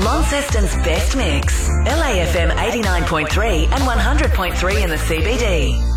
Launceston's best mix. LAFM 89.3 and 100.3 in the CBD.